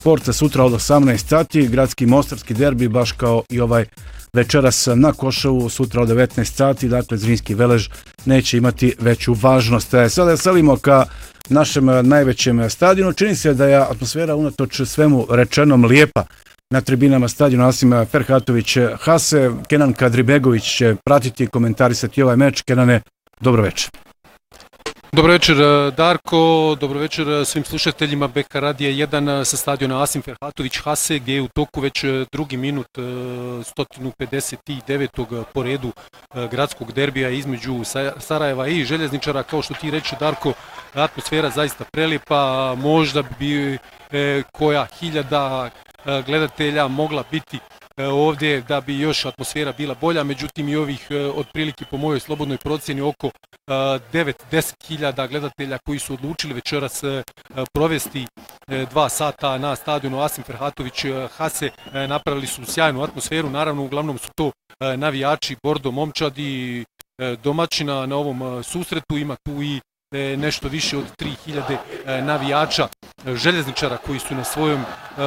Forza sutra od 18 sati, gradski mostarski derbi, baš kao i ovaj večeras na Košavu, sutra od 19 sati, dakle Zrinski Velež neće imati veću važnost. Sada selimo ka našem najvećem stadionu. Čini se da je atmosfera unatoč svemu rečenom lijepa na tribinama stadiona Asim Ferhatović Hase. Kenan Kadribegović će pratiti i komentarisati ovaj meč. Kenane, dobro večer. Dobro večer Darko, dobro večer svim slušateljima BK Radija 1 sa stadiona Asim Ferhatović Hase, gdje je u toku već drugi minut 159. po redu gradskog derbija između Sarajeva i Željezničara. Kao što ti reče Darko, atmosfera zaista prelijepa, možda bi koja hiljada gledatelja mogla biti ovdje da bi još atmosfera bila bolja, međutim i ovih otprilike po mojoj slobodnoj procjeni oko 9-10 hiljada gledatelja koji su odlučili večeras provesti 2 sata na stadionu Asim Ferhatović Hase napravili su sjajnu atmosferu. Naravno, uglavnom su to navijači Bordo momčadi domaćina na ovom susretu. Ima tu i nešto više od 3000 navijača Željezničara koji su na svojom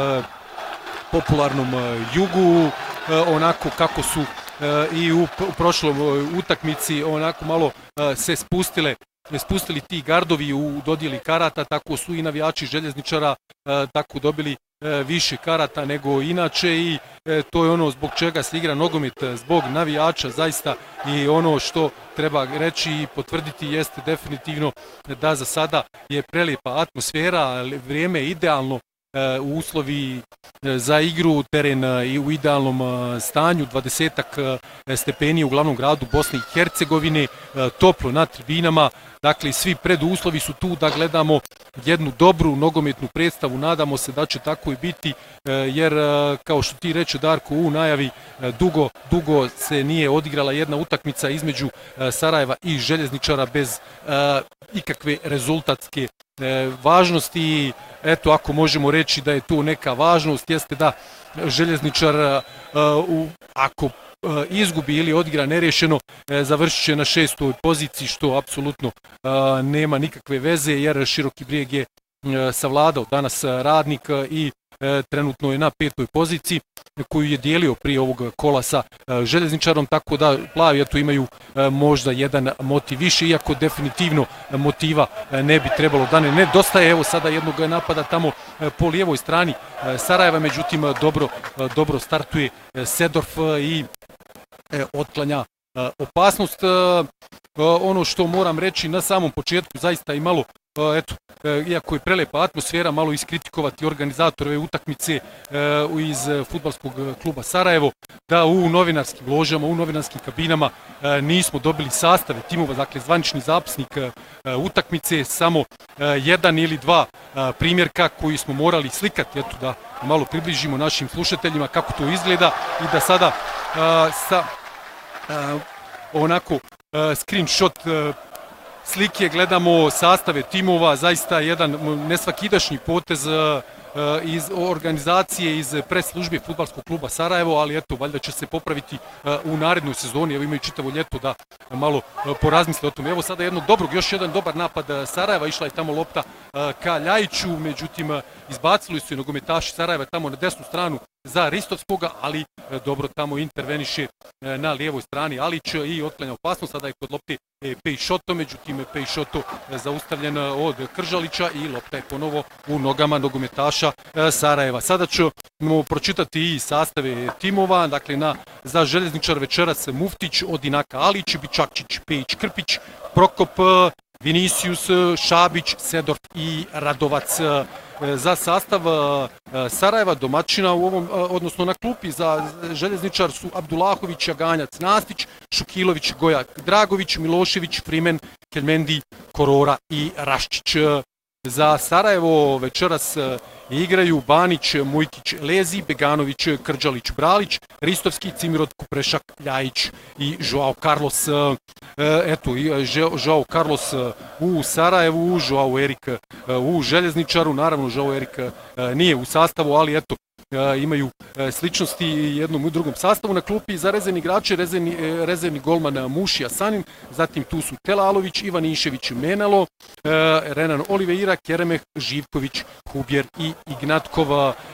popularnom jugu, onako kako su i u prošloj utakmici onako malo se spustili ti gardovi u dodjeli karata, tako su i navijači Željezničara tako dobili više karata nego inače i to je ono zbog čega se igra nogomet, zbog navijača zaista. I ono što treba reći i potvrditi jeste definitivno da za sada je prelijepa atmosfera, vrijeme je idealno, uslovi za igru, teren i u idealnom stanju, 20 stepeni u glavnom gradu Bosne i Hercegovine, toplo na tribinama, dakle svi preduslovi su tu da gledamo jednu dobru nogometnu predstavu. Nadamo se da će tako i biti, jer kao što ti reče Darko u najavi, dugo se nije odigrala jedna utakmica između Sarajeva i Željezničara bez ikakve rezultatske važnosti. Eto, ako možemo reći da je tu neka važnost, jeste da Željezničar ako izgubi ili odigra nerješeno, završit će na 6. poziciji, što apsolutno nema nikakve veze, jer Široki Brijeg je savladao danas Radnik i trenutno je na 5. poziciji koju je dijelio prije ovog kola sa Željezničarom, tako da plavi eto imaju možda jedan motiv više, iako definitivno motiva ne bi trebalo da ne nedostaje. Evo sada jednog napada tamo po lijevoj strani Sarajeva, međutim dobro startuje Sedorf i otklanja opasnost. Ono što moram reći na samom početku, zaista i malo, eto, iako je prelepa atmosfera, malo iskritikovati organizatorove utakmice iz fudbalskog kluba Sarajevo, da u novinarskim ložama, u novinarskim kabinama nismo dobili sastave timova, dakle zvanični zapisnik utakmice, samo jedan ili dva primjerka koji smo morali slikati, eto da malo približimo našim slušateljima kako to izgleda i da sada sa onako screenshot slike gledamo sastave timova, zaista jedan nesvakidašnji potez iz organizacije, iz pres službe fudbalskog kluba Sarajevo, ali eto, valjda će se popraviti u narednoj sezoni. Evo imaju čitavo ljeto da malo porazmisle o tom. Evo sada još jedan dobar napad Sarajeva, išla je tamo lopta ka Ljajiću, međutim izbacili su i nogometaši Sarajeva tamo na desnu stranu za Ristovskoga, ali dobro tamo interveniše na lijevoj strani Alić i otklanja opasnost. Sada je kod lopte Pejšoto, međutim Pejšoto zaustavljen od Kržalića i lopta je ponovo u nogama nogometaša Sarajeva. Sada ćemo pročitati i sastave timova, dakle za Željezničar večeras Muftić, Odinaka Alić, Bičakčić, Pejić, Krpić, Prokop, Vinicius, Šabić, Sedorf i Radovac. Za sastav Sarajeva domaćina u ovom, odnosno na klupi za Željezničar su Abdulahović, Jaganjac, Nastić, Šukilović, Gojak, Dragović, Milošević, Frimen, Kelmendi, Korora i Raščić. Za Sarajevo večeras igraju Banić, Mujkić, Lezi, Beganović, Krđalić, Bralić, Ristovski, Cimirot, Kuprešak, Ljajić i Joao Carlos. Eto, Joao Carlos u Sarajevu, Joao Erik u Željezničaru. Naravno, Joao Erik nije u sastavu, ali eto, imaju sličnosti jednom u drugom sastavu. Na klupi za rezervni igrače, rezervni golman Mušija Sanin, zatim tu su Telalović, Ivanišević, Menalo, Renan Oliveira, Keremeh, Živković, Hubjer i Ignatkov.